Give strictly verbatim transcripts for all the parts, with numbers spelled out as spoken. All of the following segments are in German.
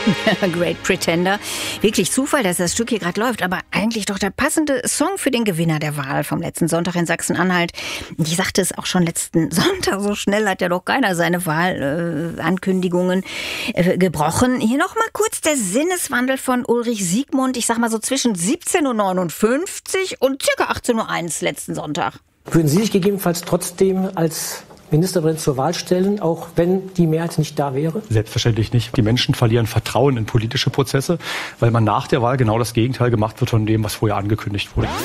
Great Pretender. Wirklich Zufall, dass das Stück hier gerade läuft, aber eigentlich doch der passende Song für den Gewinner der Wahl vom letzten Sonntag in Sachsen-Anhalt. Ich sagte es auch schon letzten Sonntag, so schnell hat ja doch keiner seine Wahlankündigungen äh, gebrochen. Hier nochmal kurz der Sinneswandel von Ulrich Siegmund. Ich sag mal so zwischen siebzehn Uhr neunundfünfzig und circa achtzehn Uhr eins letzten Sonntag. Würden Sie sich gegebenenfalls trotzdem als Ministerin zur Wahl stellen, auch wenn die Mehrheit nicht da wäre? Selbstverständlich nicht. Die Menschen verlieren Vertrauen in politische Prozesse, weil man nach der Wahl genau das Gegenteil gemacht wird von dem, was vorher angekündigt wurde.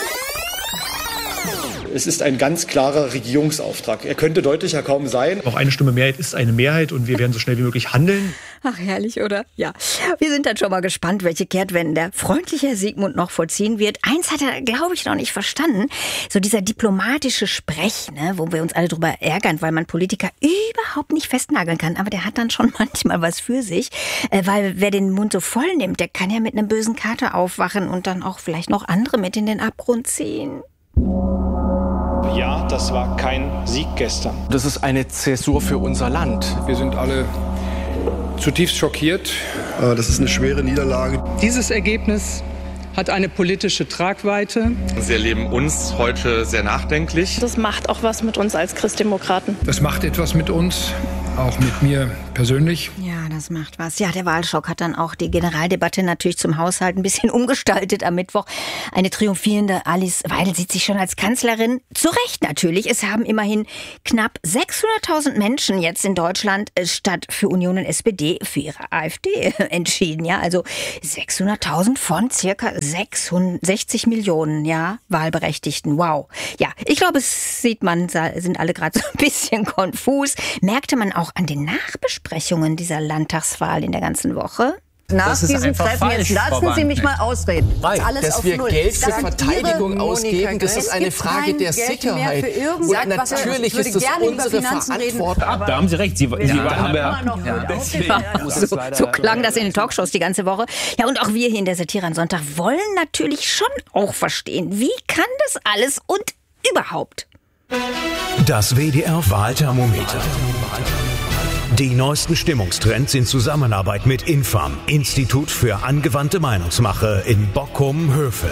Es ist ein ganz klarer Regierungsauftrag. Er könnte deutlicher kaum sein. Auch eine Stimme Mehrheit ist eine Mehrheit und wir werden so schnell wie möglich handeln. Ach, herrlich, oder? Ja. Wir sind dann schon mal gespannt, welche Kehrtwenden der freundliche Sigmund noch vollziehen wird. Eins hat er, glaube ich, noch nicht verstanden. So dieser diplomatische Sprech, ne, wo wir uns alle drüber ärgern, weil man Politiker überhaupt nicht festnageln kann. Aber der hat dann schon manchmal was für sich. Äh, weil wer den Mund so voll nimmt, der kann ja mit einem bösen Kater aufwachen und dann auch vielleicht noch andere mit in den Abgrund ziehen. Ja, das war kein Sieg gestern. Das ist eine Zäsur für unser Land. Wir sind alle zutiefst schockiert. Das ist eine schwere Niederlage. Dieses Ergebnis hat eine politische Tragweite. Sie erleben uns heute sehr nachdenklich. Das macht auch was mit uns als Christdemokraten. Das macht etwas mit uns, auch mit mir persönlich. Ja, das macht was. Ja, der Wahlschock hat dann auch die Generaldebatte natürlich zum Haushalt ein bisschen umgestaltet am Mittwoch. Eine triumphierende Alice Weidel sieht sich schon als Kanzlerin. Zu Recht natürlich. Es haben immerhin knapp sechshunderttausend Menschen jetzt in Deutschland statt für Union und S P D für ihre AfD entschieden. Ja, also sechshunderttausend von circa sechsundsechzig Millionen, ja, Wahlberechtigten. Wow. Ja, ich glaube, es sieht man, sind alle gerade so ein bisschen konfus. Merkte man auch an den Nachbesprechungen dieser Landtagswahl in der ganzen Woche? Nach diesem Treffen, jetzt lassen Sie mich mal ausreden. Nein, alles dass wir Null. Geld für Verteidigung ausgeben, das ist eine Frage der Sicherheit. Und natürlich ist das unsere Verantwortung. Da haben Sie recht. Sie, Sie ja, waren ja, ja. So, so klang das in den Talkshows die ganze Woche. Ja, und auch wir hier in der Satire am Sonntag wollen natürlich schon auch verstehen, wie kann das alles und überhaupt? Das W D R-Wahlthermometer. Die neuesten Stimmungstrends in Zusammenarbeit mit Infam, Institut für angewandte Meinungsmache in Bochum-Hövel.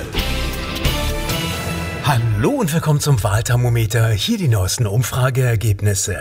Hallo und willkommen zum Wahlthermometer. Hier die neuesten Umfrageergebnisse.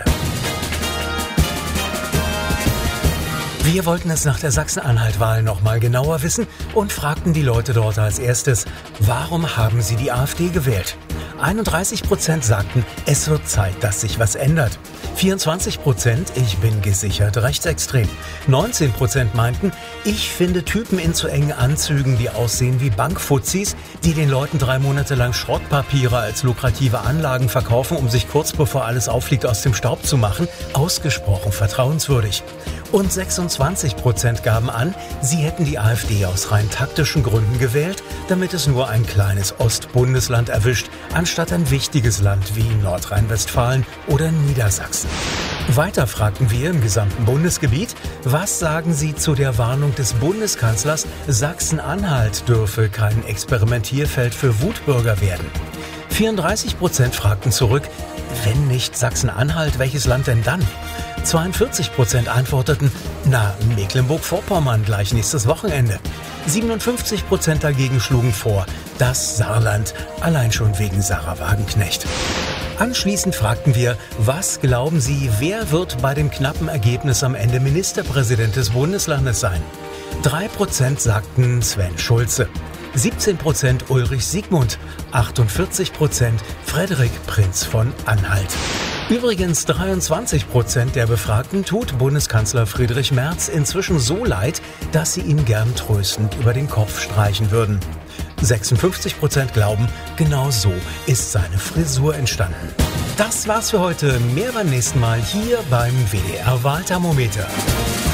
Wir wollten es nach der Sachsen-Anhalt-Wahl noch mal genauer wissen und fragten die Leute dort als erstes, warum haben sie die AfD gewählt? einunddreißig Prozent sagten, es wird Zeit, dass sich was ändert. vierundzwanzig Prozent, ich bin gesichert rechtsextrem. neunzehn Prozent meinten, ich finde Typen in zu engen Anzügen, die aussehen wie Bankfuzis, die den Leuten drei Monate lang Schrottpapiere als lukrative Anlagen verkaufen, um sich kurz bevor alles auffliegt aus dem Staub zu machen, ausgesprochen vertrauenswürdig. Und sechsundzwanzig Prozent gaben an, sie hätten die AfD aus rein taktischen Gründen gewählt, damit es nur ein kleines Ostbundesland erwischt, anstatt ein wichtiges Land wie Nordrhein-Westfalen oder Niedersachsen. Weiter fragten wir im gesamten Bundesgebiet, was sagen Sie zu der Warnung des Bundeskanzlers, Sachsen-Anhalt dürfe kein Experimentierfeld für Wutbürger werden. vierunddreißig Prozent fragten zurück, wenn nicht Sachsen-Anhalt, welches Land denn dann? zweiundvierzig Prozent antworteten, na, Mecklenburg-Vorpommern gleich nächstes Wochenende. siebenundfünfzig Prozent dagegen schlugen vor, das Saarland, allein schon wegen Sarah Wagenknecht. Anschließend fragten wir, was glauben Sie, wer wird bei dem knappen Ergebnis am Ende Ministerpräsident des Bundeslandes sein? drei Prozent sagten Sven Schulze. siebzehn Prozent Ulrich Siegmund, achtundvierzig Prozent Frederik Prinz von Anhalt. Übrigens dreiundzwanzig Prozent der Befragten tut Bundeskanzler Friedrich Merz inzwischen so leid, dass sie ihm gern tröstend über den Kopf streichen würden. sechsundfünfzig Prozent glauben, genau so ist seine Frisur entstanden. Das war's für heute. Mehr beim nächsten Mal hier beim W D R-Wahlthermometer.